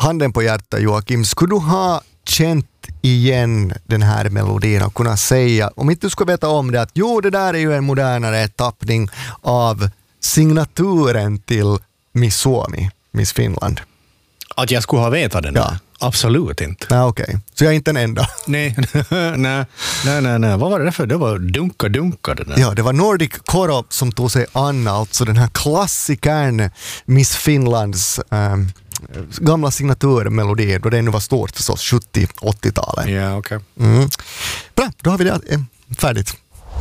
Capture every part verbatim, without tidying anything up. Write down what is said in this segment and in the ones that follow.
handen på hjärtat, Joakim, skulle du ha känt igen den här melodin och kunna säga, om inte du skulle veta om det, att jo, det där är ju en modernare tappning av signaturen till Miss Suomi, Miss Finland? Att jag skulle ha vetat den? Ja. Absolut inte. Nej, okej. Okay. Så jag är inte en enda. Nej, nej, nej, nej, nej. Vad var det för? Det var dunka, dunka det där. Ja, det var Nordic Koro som tog sig an, alltså den här klassikern Miss Finlands ähm, gamla signaturmelodier, då det ännu var stort förstås, sjuttio-åttiotalet. Ja, okej. Okay. Mm. Bra, då har vi det eh, färdigt.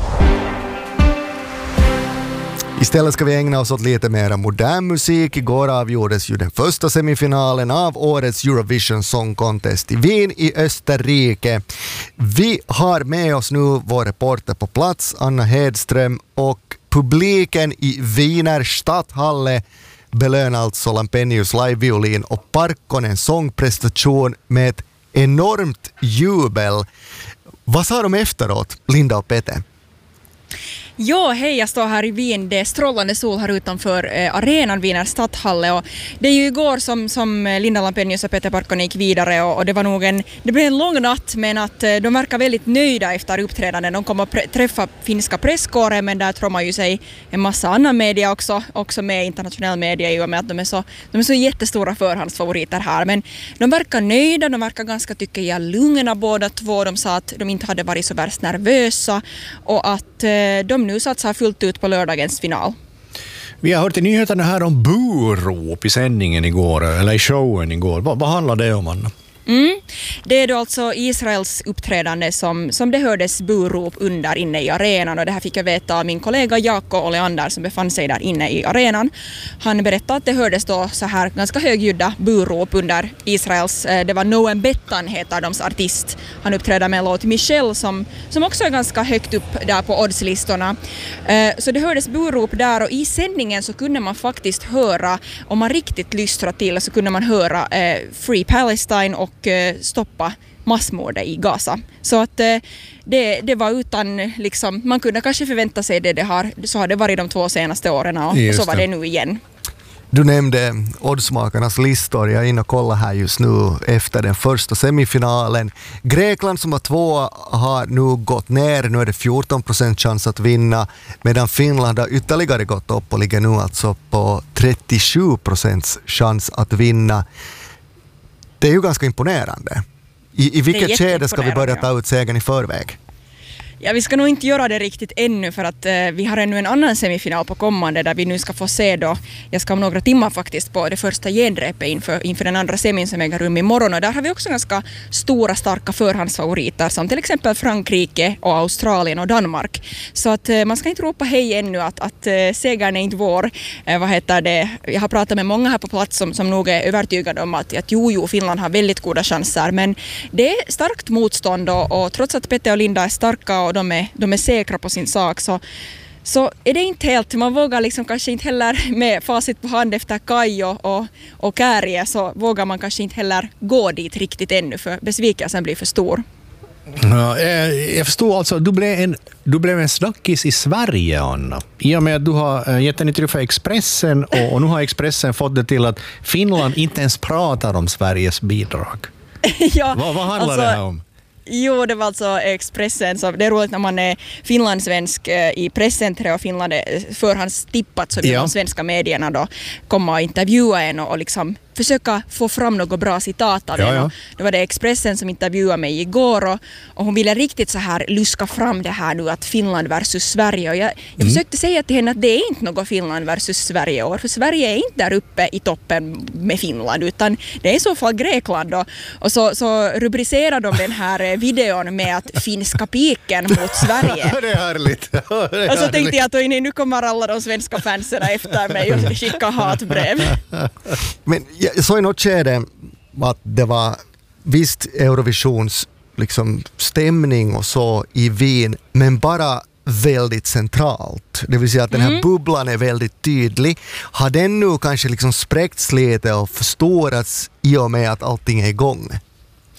Istället ska vi ägna oss åt lite mer modern musik. Igår avgjordes ju den första semifinalen av årets Eurovision Song Contest i Wien i Österrike. Vi har med oss nu vår reporter på plats, Anna Hedström, och publiken i Wiener Stadthalle belönar alltså Lampenius live-violin och Parkkonens sångprestation med ett enormt jubel. Vad sa de efteråt, Linda och Pete? Ja, hej, jag står här i Wien. Det är strålande sol här utanför eh, arenan Wiener Stadthalle, och det är ju igår som, som Linda Lampenius och Peter Parkkonen gick vidare, och, och det var nog en, det blev en lång natt, men att eh, de verkar väldigt nöjda efter uppträdanden. De kommer att pre- träffa finska presskåren, men där tror man ju sig en massa annan media också, också med internationell media, i och med att de är så, de är så jättestora förhandsfavoriter här. Men de verkar nöjda, de verkar ganska, tycker jag, lugna båda två. De sa att de inte hade varit så värst nervösa, och att eh, de nu satsar fullt ut på lördagens final. Vi har hört i nyheterna här om burop i sändningen igår, eller i showen igår. Vad, vad handlar det om, Anna? Mm. Det är då alltså Israels uppträdande som, som det hördes burop under inne i arenan, och det här fick jag veta av min kollega Jaakko Oleander som befann sig där inne i arenan. Han berättade att det hördes då så här ganska högljudda burop under Israels, det var Noam Bettan heter deras artist. Han uppträdde med en låt Michelle som, som också är ganska högt upp där på oddslistorna. Så det hördes burop där, och i sändningen så kunde man faktiskt höra, om man riktigt lystrade till så kunde man höra Free Palestine och stoppa massmordet i Gaza. Så att det, det var utan, liksom, man kunde kanske förvänta sig det, det har, så har det varit de två senaste åren, och, och så var det nu igen. Du nämnde oddsmakarnas listor. Jag är inne och kollar här just nu efter den första semifinalen. Grekland som var två har nu gått ner. Nu är det fjorton procent chans att vinna, medan Finland har ytterligare gått upp och ligger nu alltså på trettiosju procent chans att vinna. Det är ju ganska imponerande. I, i vilket skede ska vi börja ta ut segern i förväg? Ja, vi ska nog inte göra det riktigt ännu, för att eh, vi har ännu en annan semifinal på kommande där vi nu ska få se då, jag ska om några timmar faktiskt på det första genrepet inför, inför den andra semin som äger rum imorgon, och där har vi också ganska stora starka förhandsfavoriter som till exempel Frankrike och Australien och Danmark. Så att eh, man ska inte ropa hej ännu att, att eh, segern är inte vår. Eh, vad heter det? Jag har pratat med många här på plats som, som nog är övertygade om att, att jo, jo, Finland har väldigt goda chanser, men det är starkt motstånd, och, och trots att Petter och Linda är starka och de är, de är säkra på sin sak, så, så är det inte helt, man vågar liksom kanske inte heller med facit på hand efter Kaj och, och, och Kärje, så vågar man kanske inte heller gå dit riktigt ännu, för besvikelsen blir för stor. Ja, jag förstår alltså, du blev en, du blev en snackis i Sverige, Anna. I och med att du har gett en intervju för Expressen, och, och nu har Expressen fått det till att Finland inte ens pratar om Sveriges bidrag. Ja, vad, vad handlar alltså, det här om? Jo, det var alltså Expressen. Så det är roligt när man är finlandssvensk i presscentret och Finland är förhandstippat, så vill ja. de svenska medierna då komma och intervjua en och, och liksom försöka få fram något bra citat av ja, en. Ja. Det var det Expressen som intervjuade mig igår, och, och hon ville riktigt så här luska fram det här nu, att Finland versus Sverige. Och jag, jag mm. försökte säga till henne att det är inte något Finland versus Sverige år, för Sverige är inte där uppe i toppen med Finland, utan det är i så fall Grekland. Och, och så, så rubricerar de den här videon med att finska piken mot Sverige. Det är härligt. Det är och så tänkte jag att nu kommer alla de svenska fansen efter mig och skicka hatbrev. Men jag såg i något skede att det var visst Eurovisions liksom stämning och så i Wien, men bara väldigt centralt. Det vill säga att den här mm. bubblan är väldigt tydlig. Har den nu kanske liksom spräckts lite och förstorats i och med att allting är igång?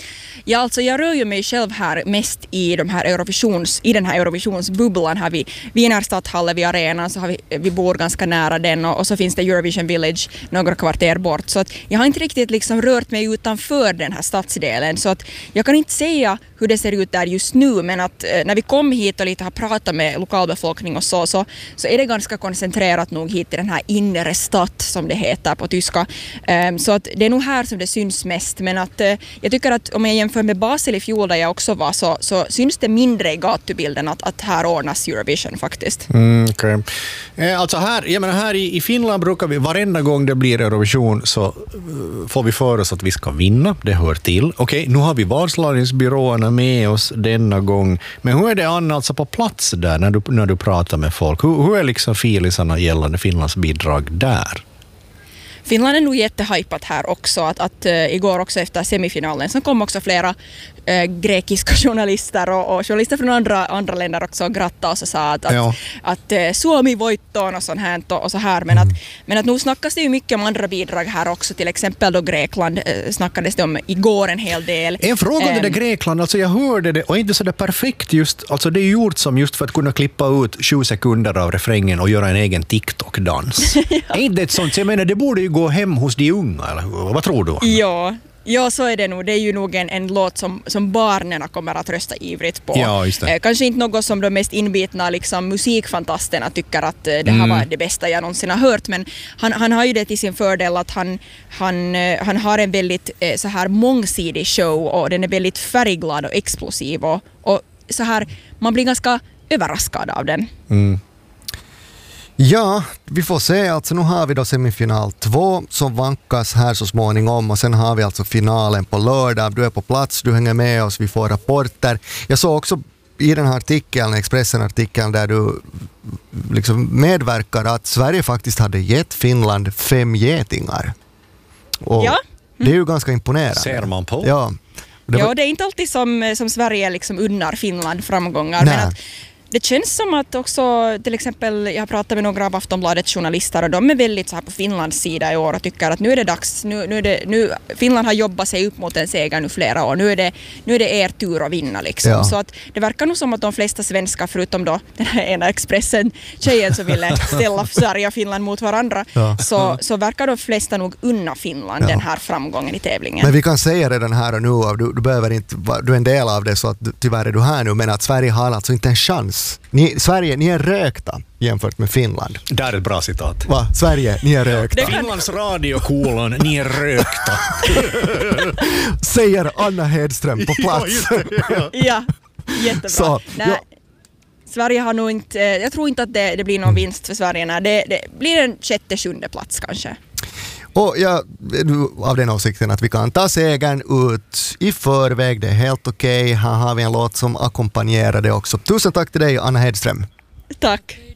Ja, alltså jag rör ju mig själv här mest i, de här Eurovisions, i den här Eurovisionsbubblan. Här vid Wiener Stadthalle, vid arenan, så har vi, vi bor ganska nära den och, och så finns det Eurovision Village några kvarter bort. Så att jag har inte riktigt liksom rört mig utanför den här stadsdelen. Så att jag kan inte säga hur det ser ut där just nu, men att eh, när vi kom hit och lite har pratat med lokalbefolkning och så, så, så är det ganska koncentrerat nog hit i den här inre stad som det heter på tyska. Um, så att det är nog här som det syns mest, men att uh, jag tycker att om jag jämför med Basel i fjol där jag också var, så, så syns det mindre i gatubilden att, att här ordnas Eurovision faktiskt. Mm, okay. eh, alltså här, jag menar här i, i Finland brukar vi, varenda gång det blir Eurovision så uh, får vi för oss att vi ska vinna, det hör till. Okej, okay, nu har vi valslagningsbyråerna med oss denna gång, men hur är det Anna alltså på plats där när du, när du pratar med folk? Hur, hur är liksom filisarna gällande Finlands bidrag där? Finland är nog jättehypat här också, att, att uh, igår också efter semifinalen så kom också flera uh, grekiska journalister och, och journalister från andra, andra länder också grattade oss och sa att, ja. att, att uh, Suomi voittoon och sånt här och, och så här, men, mm. att, men att nu snackas det ju mycket om andra bidrag här också, till exempel då Grekland uh, snackades det om igår en hel del. En fråga om um, det där Grekland, alltså jag hörde det och inte så där perfekt just, alltså det är gjort som just för att kunna klippa ut sju sekunder av refrängen och göra en egen TikTok-dans. ja. Är inte ett sånt, så jag menar det borde ju gå hem hos de unga, eller vad tror du? Ja, ja, så är det nog. Det är ju nog en, en låt som, som barnen kommer att rösta ivrigt på. Ja, just det. Eh, kanske inte något som de mest inbitna liksom, musikfantasterna tycker att eh, det här mm. var det bästa jag någonsin har hört, men han, han har ju det till sin fördel att han, han, eh, han har en väldigt eh, så här mångsidig show och den är väldigt färgglad och explosiv och, och så här, man blir ganska överraskad av den. Mm. Ja, vi får se. Alltså nu har vi då semifinal två som vankas här så småningom och sen har vi alltså finalen på lördag. Du är på plats, du hänger med oss, vi får rapporter. Jag såg också i den här artikeln, Expressen-artikeln där du liksom medverkar att Sverige faktiskt hade gett Finland fem getingar. Och ja. Det är ju ganska imponerande. Ser man på. Ja, det, var... ja, det är inte alltid som, som Sverige liksom unnar Finland framgångar. Nej. Men att det känns som att också, till exempel, jag har pratat med några av Aftonbladets journalister och de är väldigt så här på Finlands sida i år och tycker att nu är det dags, nu, nu är det, nu, Finland har jobbat sig upp mot en seger nu flera år, nu är det, nu är det er tur att vinna liksom. Ja. Så att det verkar nog som att de flesta svenskar, förutom då den här ena Expressen-tjejen som ville ställa Sverige och Finland mot varandra, ja. så, så verkar de flesta nog unna Finland ja. den här framgången i tävlingen. Men vi kan säga redan här och nu, du, du behöver inte, du är en del av det så att tyvärr är du här nu, men att Sverige har alltså inte en chans. Ni, Sverige, ni är rökta jämfört med Finland. Det är ett bra citat. Va? Sverige, ni är rökta. Kan... Finlands radiokolon, ni är rökta. Säger Anna Hedström på plats. ja, ja, jättebra. Så, Nej, ja. Sverige har nog inte, jag tror inte att det, det blir någon vinst för Sverige. Nej, det, det blir en sjätte, sjunde plats kanske. Och jag är av den åsikten att vi kan ta segern ut i förväg, det är helt okej. Okay. Här har vi en låt som ackompanjerar det också. Tusen tack till dig, Anna Hedström. Tack.